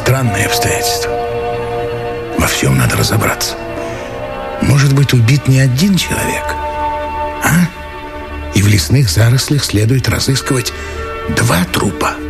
Странное обстоятельство. Во всем надо разобраться. Может быть, убит не один человек, а? И в лесных зарослях следует разыскивать 2 трупа.